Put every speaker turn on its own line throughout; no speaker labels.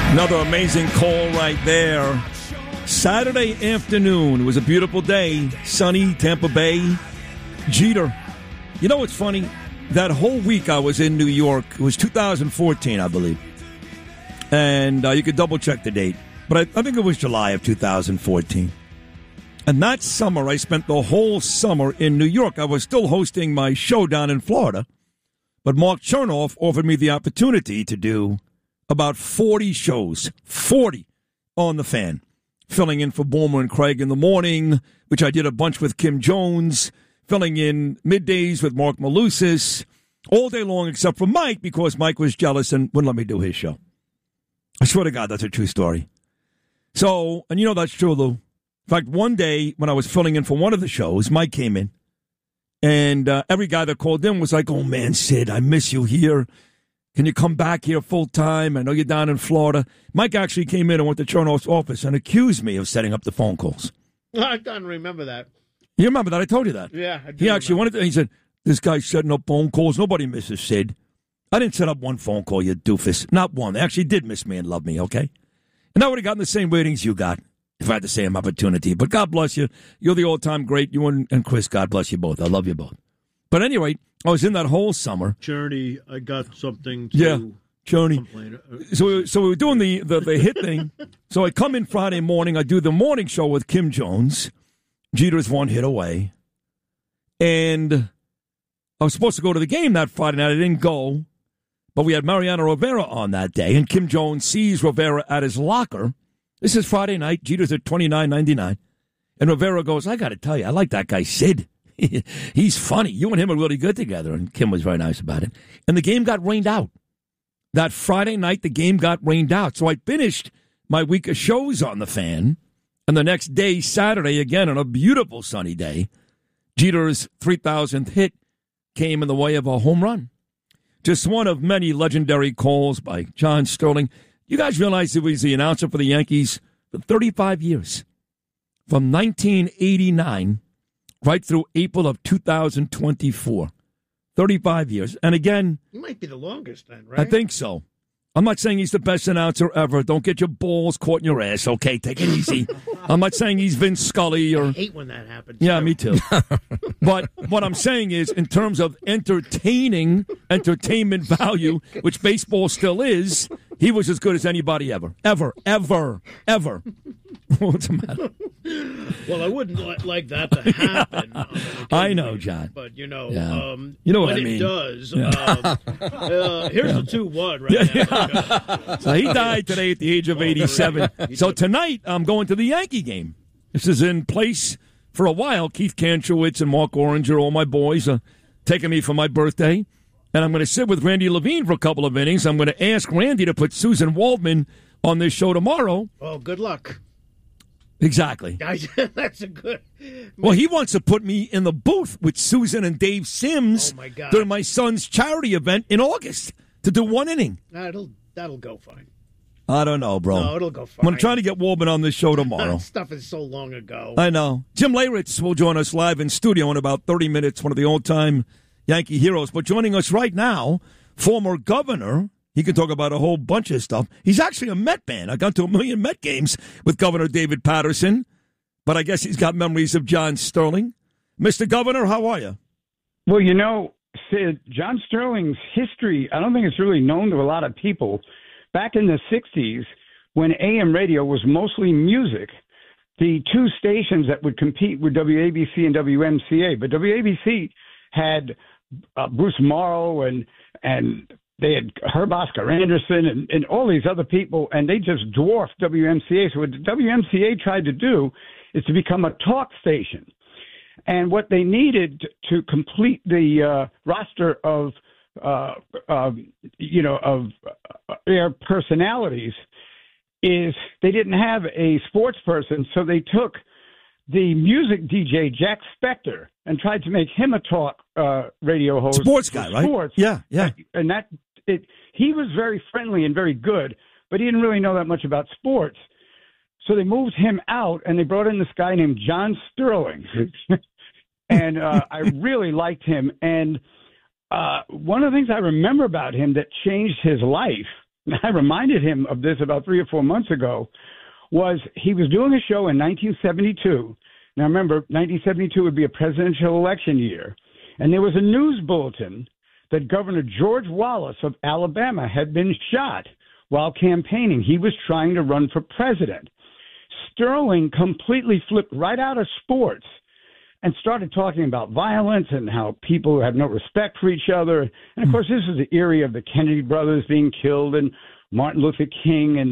Another amazing call right there. Saturday afternoon. It was a beautiful day. Sunny, Tampa Bay. Jeter. You know what's funny? That whole week I was in New York. It was 2014, I believe. And you could double-check the date. But I think it was July of 2014. And that summer, I spent the whole summer in New York. I was still hosting my show down in Florida. But Mark Chernoff offered me the opportunity to do about 40 shows, 40 on the Fan, filling in for Boomer and Craig in the morning, which I did a bunch with Kim Jones, filling in middays with Mark Malusis, all day long except for Mike, because Mike was jealous and wouldn't let me do his show. I swear to God, that's a true story. So, and you know that's true, Lou. In fact, one day when I was filling in for one of the shows, Mike came in, and every guy that called in was like, "Oh, man, Sid, I miss you here. Can you come back here full time? I know you're down in Florida." Mike actually came in and went to Chernoff's office and accused me of setting up the phone calls.
I don't remember that.
You remember that? I told you that.
Yeah, I do.
He actually wanted to, he said, "This guy's setting up phone calls. Nobody misses Sid." I didn't set up one phone call, you doofus. Not one. They actually did miss me and love me, okay? And I would have gotten the same ratings you got if I had the same opportunity. But God bless you. You're the all-time great. You and Chris, God bless you both. I love you both. But anyway, I was in that whole summer.
Journey, I got something to complain.
So we were doing the hit thing. So I come in Friday morning. I do the morning show with Kim Jones. Jeter's one hit away. And I was supposed to go to the game that Friday night. I didn't go. But we had Mariano Rivera on that day. And Kim Jones sees Rivera at his locker. This is Friday night. Jeter's at $29.99. And Rivera goes, "I got to tell you, I like that guy, Sid. He's funny. You and him are really good together." And Kim was very nice about it. And the game got rained out. That Friday night, the game got rained out. So I finished my week of shows on the Fan. And the next day, Saturday, again, on a beautiful sunny day, Jeter's 3,000th hit came in the way of a home run. Just one of many legendary calls by John Sterling. You guys realize he was the announcer for the Yankees for 35 years. From 1989 right through April of 2024. 35 years. And again...
He might be the longest then, right?
I think so. I'm not saying he's the best announcer ever. Don't get your balls caught in your ass, okay? Take it easy. I'm not saying he's Vince Scully or...
I hate when that happens.
Yeah, me too. But what I'm saying is, in terms of entertainment value, which baseball still is, he was as good as anybody ever. Ever. What's the matter?
Well, I wouldn't like that to happen.
I know, John.
But, you know,
you know what
when
I mean.
it does, here's the 2-1 right now.
So he died today at the age of 87. So tonight, I'm going to the Yankee game. This is in place for a while. Keith Kantrowitz and Mark Oranger, all my boys, are taking me for my birthday. And I'm going to sit with Randy Levine for a couple of innings. I'm going to ask Randy to put Susan Waldman on this show tomorrow.
Oh, good luck.
Exactly.
That's a good...
Well, he wants to put me in the booth with Susan and Dave Sims during my son's charity event in August to do one inning.
That'll go fine.
I don't know, bro.
No, it'll go fine.
I'm trying to get Waldman on this show tomorrow.
That stuff is so long ago.
I know. Jim Leyritz will join us live in studio in about 30 minutes, one of the old-time Yankee heroes. But joining us right now, former governor. He can talk about a whole bunch of stuff. He's actually a Met fan. I got to 1 million Met games with Governor David Patterson, but I guess he's got memories of John Sterling. Mr. Governor, how are you?
Well, you know, Sid, John Sterling's history, I don't think it's really known to a lot of people. Back in the 60s, when AM radio was mostly music, the two stations that would compete were WABC and WMCA. But WABC had Bruce Morrow and they had Herb Oscar Anderson and all these other people, and they just dwarfed WMCA. So what WMCA tried to do is to become a talk station. And what they needed to complete the roster of air personalities is they didn't have a sports person, so they took the music DJ Jack Spector and tried to make him a talk radio host.
Sports guy, right?
Sports.
Yeah.
And he was very friendly and very good, but he didn't really know that much about sports. So they moved him out, and they brought in this guy named John Sterling. And I really liked him. And one of the things I remember about him that changed his life I reminded him of this about 3 or 4 months ago, was he was doing a show in 1972. Now, remember, 1972 would be a presidential election year. And there was a news bulletin that Governor George Wallace of Alabama had been shot while campaigning. He was trying to run for president. Sterling completely flipped right out of sports and started talking about violence and how people have no respect for each other. And, of course, this is the era of the Kennedy brothers being killed and Martin Luther King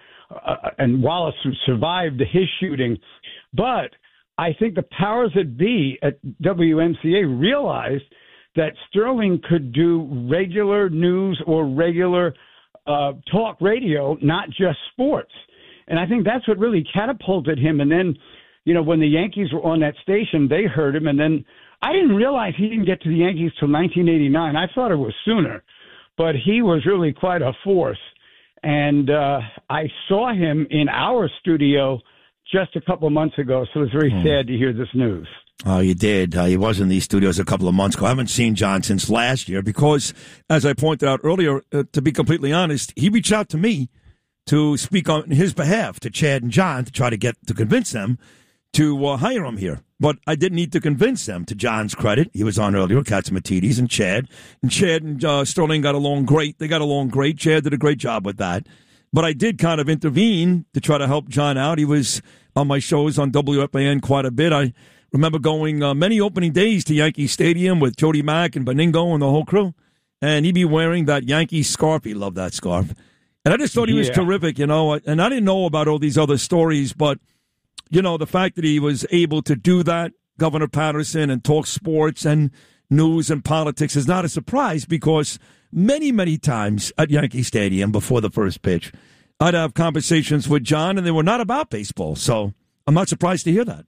and Wallace survived his shooting. But I think the powers that be at WMCA realized that Sterling could do regular news or regular talk radio, not just sports. And I think that's what really catapulted him. And then, when the Yankees were on that station, they heard him. And then I didn't realize he didn't get to the Yankees till 1989. I thought it was sooner. But he was really quite a force. And I saw him in our studio just a couple of months ago, so it's very sad to hear this news.
Oh, you did. He was in these studios a couple of months ago. I haven't seen John since last year because, as I pointed out earlier, to be completely honest, he reached out to me to speak on his behalf to Chad and John to try to convince them to hire him here. But I didn't need to convince them, to John's credit. He was on earlier, Katsimatidis and Chad. And Chad and Sterling got along great. They got along great. Chad did a great job with that. But I did kind of intervene to try to help John out. He was on my shows on WFAN quite a bit. I remember going many opening days to Yankee Stadium with Jody Mack and Beningo and the whole crew. And he'd be wearing that Yankee scarf. He loved that scarf. And I just thought he was terrific, And I didn't know about all these other stories, but, the fact that he was able to do that, Governor Patterson, and talk sports and news and politics is not a surprise because many, many times at Yankee Stadium before the first pitch, I'd have conversations with John, and they were not about baseball. So I'm not surprised to hear that.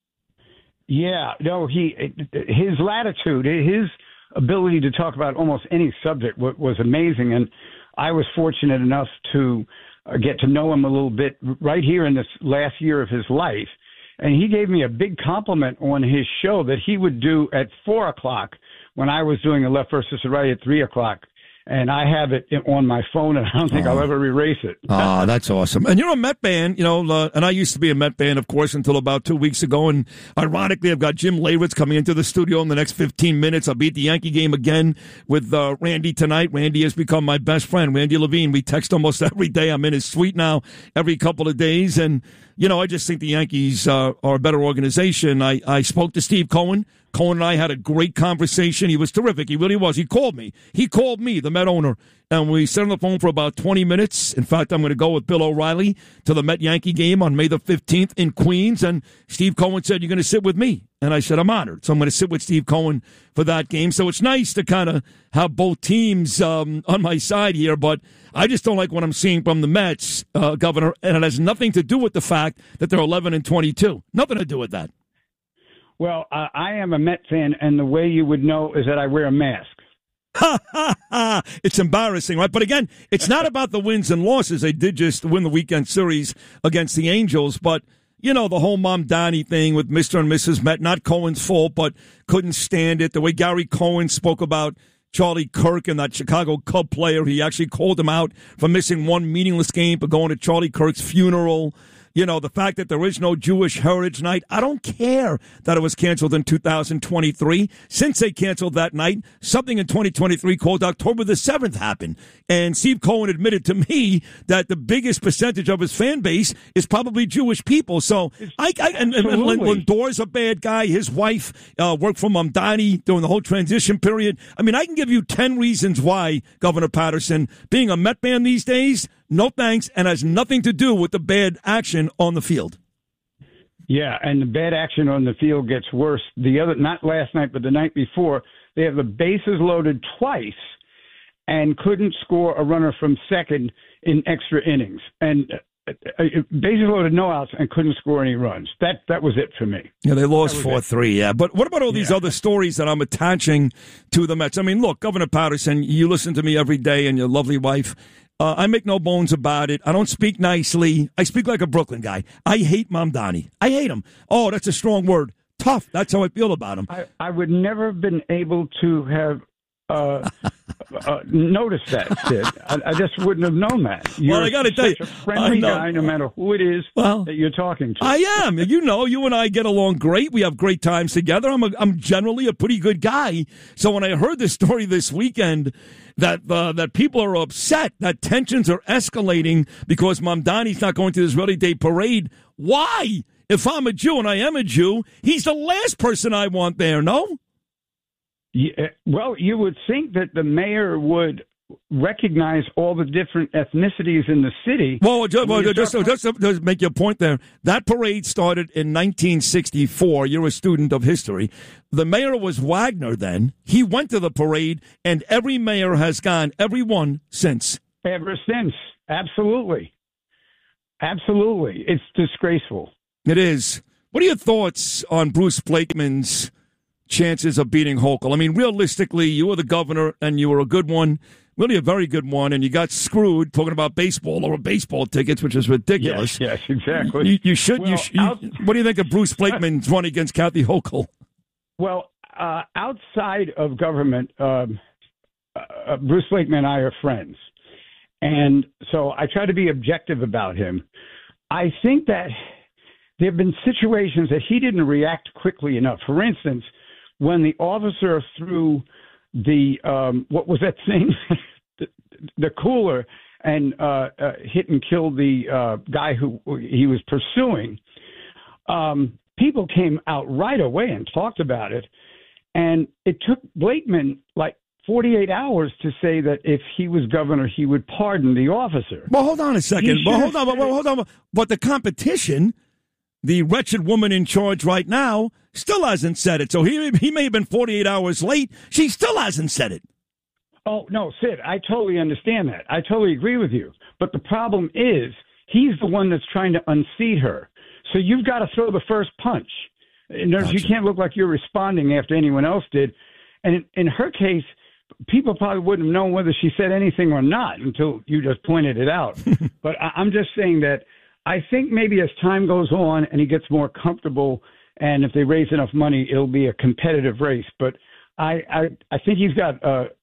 Yeah, no, his latitude, his ability to talk about almost any subject was amazing. And I was fortunate enough to get to know him a little bit right here in this last year of his life. And he gave me a big compliment on his show that he would do at 4 o'clock when I was doing a left versus the right at 3 o'clock. And I have it on my phone, and I don't think I'll ever erase it.
Oh, that's awesome. And you're a Met fan, and I used to be a Met fan, of course, until about 2 weeks ago. And ironically, I've got Jim Leyritz coming into the studio in the next 15 minutes. I'll be at the Yankee game again with Randy tonight. Randy has become my best friend, Randy Levine. We text almost every day. I'm in his suite now every couple of days. And, I just think the Yankees are a better organization. I spoke to Steve Cohen. Cohen and I had a great conversation. He was terrific. He really was. He called me, the Met owner, and we sat on the phone for about 20 minutes. In fact, I'm going to go with Bill O'Reilly to the Met-Yankee game on May the 15th in Queens, and Steve Cohen said, "You're going to sit with me." And I said, "I'm honored." So I'm going to sit with Steve Cohen for that game. So it's nice to kind of have both teams on my side here, but I just don't like what I'm seeing from the Mets, Governor, and it has nothing to do with the fact that they're 11-22. Nothing to do with that.
Well, I am a Met fan, and the way you would know is that I wear a mask.
It's embarrassing, right? But again, it's not about the wins and losses. They did just win the weekend series against the Angels, but, the whole Mamdani thing with Mr. and Mrs. Met, not Cohen's fault, but couldn't stand it. The way Gary Cohen spoke about Charlie Kirk and that Chicago Cub player, he actually called him out for missing one meaningless game for going to Charlie Kirk's funeral. The fact that there is no Jewish Heritage Night, I don't care that it was canceled in 2023. Since they canceled that night, something in 2023 called October the 7th happened. And Steve Cohen admitted to me that the biggest percentage of his fan base is probably Jewish people. So and Lindor's a bad guy. His wife worked for Mamdani during the whole transition period. I mean, I can give you 10 reasons why, Governor Patterson, being a Met fan these days, no thanks, and has nothing to do with the bad action on the field.
Yeah, and the bad action on the field gets worse. Not last night, but the night before, they have the bases loaded twice and couldn't score a runner from second in extra innings. And bases loaded, no outs, and couldn't score any runs. That was it for me.
Yeah, they lost 4-3, yeah. But what about all these other stories that I'm attaching to the Mets? I mean, look, Governor Patterson, you listen to me every day and your lovely wife. I make no bones about it. I don't speak nicely. I speak like a Brooklyn guy. I hate Mamdani. I hate him. Oh, that's a strong word. Tough. That's how I feel about him.
I would never have been able to have noticed that, Sid. I just wouldn't have known that. You're
I got to tell you,
a friendly guy, no matter who it is that you're talking to.
I am. You and I get along great. We have great times together. I'm generally a pretty good guy. So when I heard this story this weekend that people are upset, that tensions are escalating because Mamdani's not going to the Israeli Day Parade, why? If I'm a Jew, and I am a Jew, he's the last person I want there, no?
Yeah, well, you would think that the mayor would recognize all the different ethnicities in the city.
Well, just to make your point there, that parade started in 1964. You're a student of history. The mayor was Wagner then. He went to the parade, and every mayor has gone, every one since.
Ever since. Absolutely. Absolutely. It's disgraceful.
It is. What are your thoughts on Bruce Blakeman's chances of beating Hochul? I mean, realistically, you were the governor, and you were a good one, really a very good one, and you got screwed talking about baseball or baseball tickets, which is ridiculous.
Yes, exactly.
You should. What do you think of Bruce Blakeman's run against Kathy Hochul?
Well, outside of government, Bruce Blakeman and I are friends, and so I try to be objective about him. I think that there have been situations that he didn't react quickly enough. For instance, when the officer threw the what was that thing, the cooler, and hit and killed the guy who he was pursuing, people came out right away and talked about it. And it took Blakeman like 48 hours to say that if he was governor, he would pardon the officer.
Well, hold on a second. Hold on. But the competition, the wretched woman in charge right now, still hasn't said it. So he may have been 48 hours late. She still hasn't said it.
Oh, no, Sid, I totally understand that. I totally agree with you. But the problem is he's the one that's trying to unseat her. So you've got to throw the first punch. Gotcha. You can't look like you're responding after anyone else did. And in her case, people probably wouldn't have known whether she said anything or not until you just pointed it out. But I'm just saying that I think maybe as time goes on and he gets more comfortable, and if they raise enough money, it'll be a competitive race. But I think he's got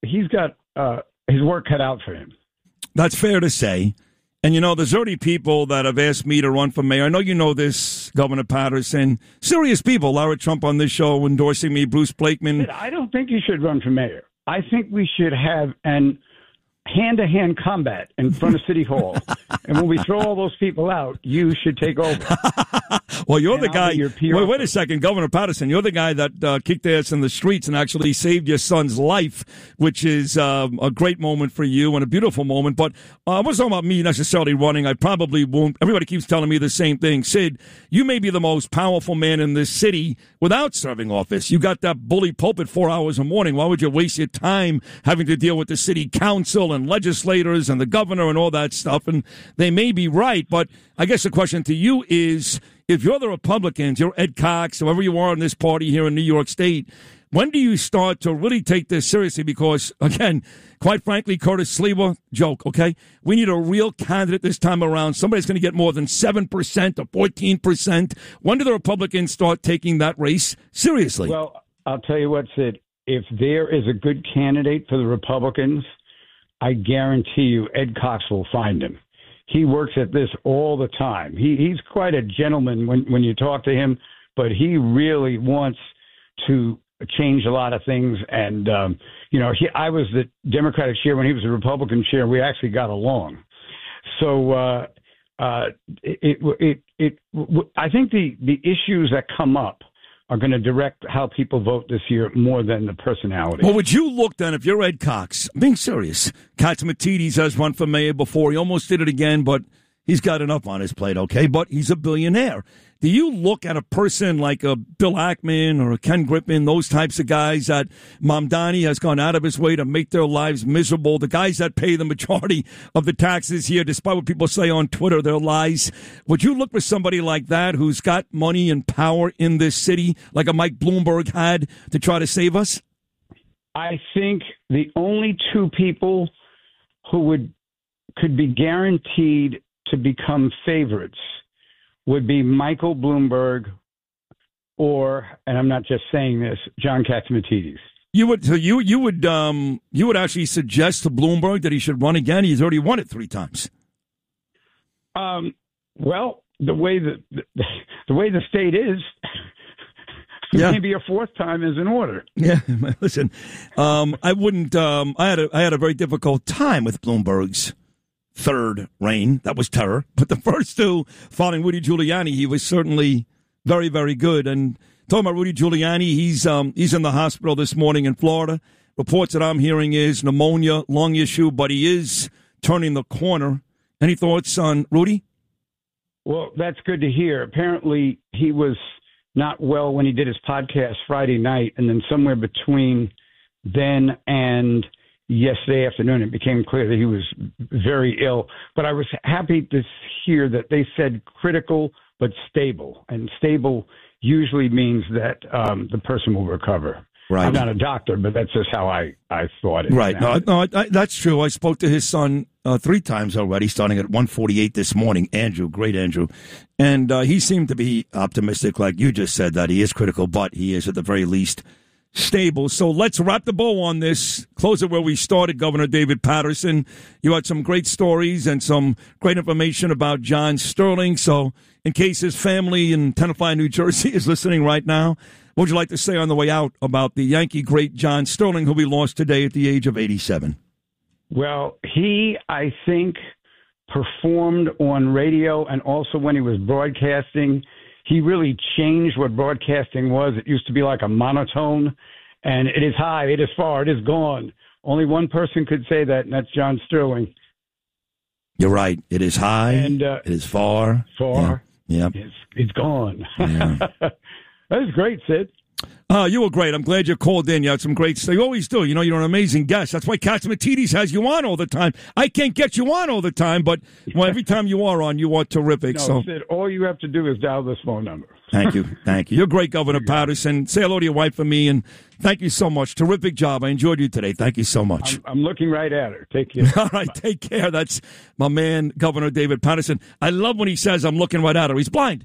his work cut out for him.
That's fair to say. And, there's already people that have asked me to run for mayor. I know you know this, Governor Patterson. Serious people, Lara Trump on this show endorsing me, Bruce Blakeman.
I don't think you should run for mayor. I think we should have an hand-to-hand combat in front of City Hall. And when we throw all those people out, you should take over.
Well, you're the guy. Wait a second, Governor Patterson. You're the guy that kicked ass in the streets and actually saved your son's life, which is a great moment for you and a beautiful moment. But I wasn't talking about me necessarily running. I probably won't. Everybody keeps telling me the same thing. Sid, you may be the most powerful man in this city without serving office. You got that bully pulpit 4 hours a morning. Why would you waste your time having to deal with the city council and legislators and the governor and all that stuff? And they may be right, but I guess the question to you is, if you're the Republicans, you're Ed Cox, whoever you are in this party here in New York State, when do you start to really take this seriously? Because, again, quite frankly, Curtis Sliwa, joke, okay? We need a real candidate this time around. Somebody's going to get more than 7% or 14%. When do the Republicans start taking that race seriously?
Well, I'll tell you what, Sid. If there is a good candidate for the Republicans, I guarantee you Ed Cox will find him. He works at this all the time. He's quite a gentleman when you talk to him, but he really wants to change a lot of things. And, I was the Democratic chair when he was the Republican chair. We actually got along. So I think the issues that come up are going to direct how people vote this year more than the personality.
Well, would you look then, if you're Ed Cox, I'm being serious, Catsimatidis has run for mayor before. He almost did it again, but he's got enough on his plate, okay? But he's a billionaire. Do you look at a person like a Bill Ackman or a Ken Griffin, those types of guys that Mamdani has gone out of his way to make their lives miserable, the guys that pay the majority of the taxes here, despite what people say on Twitter, their lies? Would you look for somebody like that who's got money and power in this city, like a Mike Bloomberg had, to try to save us?
I think the only two people who could be guaranteed to become favorites would be Michael Bloomberg or, and I'm not just saying this, John Catsimatidis.
You would actually suggest to Bloomberg that he should run again? He's already won it 3 times.
Well, the way the state is, maybe a 4th time is in order.
Yeah, listen, I wouldn't. I had a very difficult time with Bloomberg's 3rd reign. That was terror. But the first 2, following Rudy Giuliani, he was certainly very, very good. And talking about Rudy Giuliani, he's in the hospital this morning in Florida. Reports that I'm hearing is pneumonia, lung issue, but he is turning the corner. Any thoughts on Rudy?
Well, that's good to hear. Apparently, he was not well when he did his podcast Friday night, and then somewhere between then and yesterday afternoon, it became clear that he was very ill. But I was happy to hear that they said critical but stable, and stable usually means that the person will recover.
Right.
I'm not a doctor, but that's just how I thought it.
Right. No, that's true. I spoke to his son 3 times already, starting at 1:48 this morning. Andrew, great Andrew. And he seemed to be optimistic, like you just said, that he is critical, but he is at the very least stable. So let's wrap the bow on this. Close it where we started, Governor David Paterson. You had some great stories and some great information about John Sterling. So in case his family in Tenafly, New Jersey is listening right now, what would you like to say on the way out about the Yankee great John Sterling, who we lost today at the age of 87?
Well, he, I think, performed on radio, and also when he was broadcasting, he really changed what broadcasting was. It used to be like a monotone, and it is high, it is far, it is gone. Only one person could say that, and that's John Sterling.
You're right. It is high, and it is far.
Far.
Yeah.
It's gone.
Yeah.
That was great, Sid.
You were great. I'm glad you called in. You had some great stuff. You always do. You know, you're an amazing guest. That's why Catsimatidis has you on all the time. I can't get you on all the time, but every time you are on, you are terrific.
No, Sid, all you have to do is dial this phone number.
Thank you. Thank you. You're great, Governor Paterson. Say hello to your wife for me, and thank you so much. Terrific job. I enjoyed you today. Thank you so much.
I'm looking right at her. Take care.
All right, take care. That's my man, Governor David Paterson. I love when he says, I'm looking right at her. He's blind.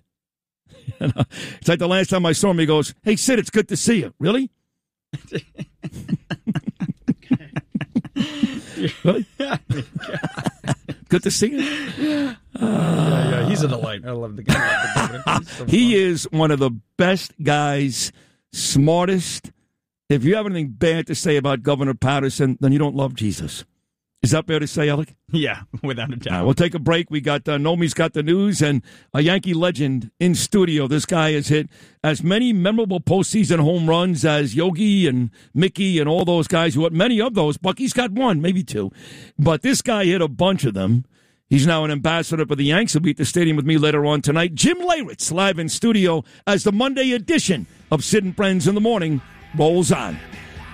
It's like the last time I saw him, he goes, "Hey, Sid, it's good to see you." Really? Really? Good to see you.
Yeah, he's a delight. I love the guy.
He is one of the best guys, smartest. If you have anything bad to say about Governor Paterson, then you don't love Jesus. Is that fair to say, Alec?
Yeah, without a doubt.
All right, we'll take a break. We got Nomi's got the news and a Yankee legend in studio. This guy has hit as many memorable postseason home runs as Yogi and Mickey and all those guys who had many of those. Bucky's got 1, maybe 2. But this guy hit a bunch of them. He's now an ambassador for the Yanks. He'll be at the stadium with me later on tonight. Jim Leyritz live in studio as the Monday edition of Sid and Friends in the Morning rolls on.